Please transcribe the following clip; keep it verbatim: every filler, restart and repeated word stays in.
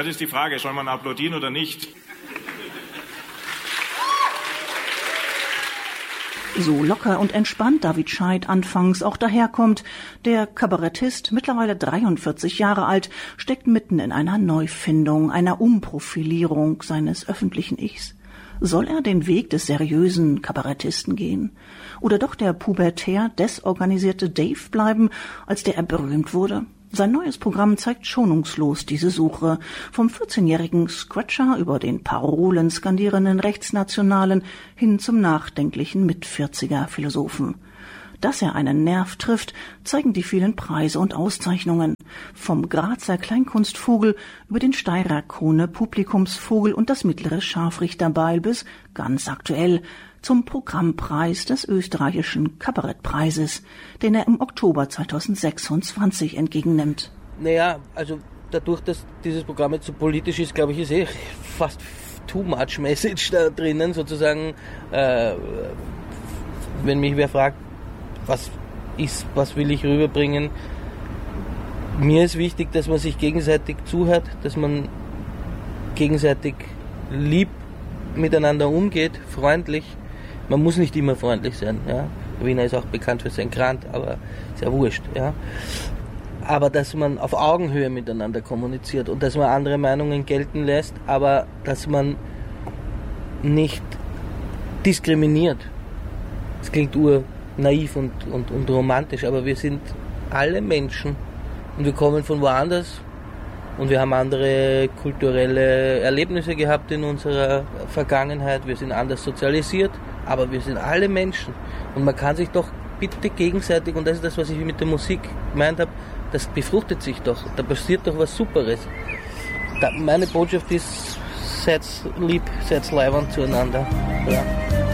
Ja, das ist die Frage, soll man applaudieren oder nicht? So locker und entspannt David Scheidt anfangs auch daherkommt. Der Kabarettist, mittlerweile dreiundvierzig Jahre alt, steckt mitten in einer Neufindung, einer Umprofilierung seines öffentlichen Ichs. Soll er den Weg des seriösen Kabarettisten gehen? Oder doch der pubertär desorganisierte Dave bleiben, als der er berühmt wurde? Sein neues Programm zeigt schonungslos diese Suche. Vom vierzehnjährigen Scratcher über den Parolen skandierenden Rechtsnationalen hin zum nachdenklichen Mitvierziger-Philosophen. Dass er einen Nerv trifft, zeigen die vielen Preise und Auszeichnungen. Vom Grazer Kleinkunstvogel über den Steirer Krone Publikumsvogel und das mittlere Scharfrichterbeil bis, ganz aktuell, zum Programmpreis des österreichischen Kabarettpreises, den er im Oktober zweitausendsechsundzwanzig entgegennimmt. Naja, also dadurch, dass dieses Programm jetzt so politisch ist, glaube ich, ist eh fast too much Message da drinnen, sozusagen. Äh, wenn mich wer fragt, was ist, was will ich rüberbringen, mir ist wichtig, dass man sich gegenseitig zuhört, dass man gegenseitig lieb miteinander umgeht, freundlich. Man muss nicht immer freundlich sein. Ja? Der Wiener ist auch bekannt für sein Krant, aber ist ja wurscht. Ja? Aber dass man auf Augenhöhe miteinander kommuniziert und dass man andere Meinungen gelten lässt, aber dass man nicht diskriminiert. Das klingt urnaiv und, und, und romantisch, aber wir sind alle Menschen und wir kommen von woanders. Und wir haben andere kulturelle Erlebnisse gehabt in unserer Vergangenheit. Wir sind anders sozialisiert, aber wir sind alle Menschen. Und man kann sich doch bitte gegenseitig, und das ist das, was ich mit der Musik gemeint habe, das befruchtet sich doch. Da passiert doch was Superes. Da, meine Botschaft ist, seid lieb, seid leibend zueinander. Ja.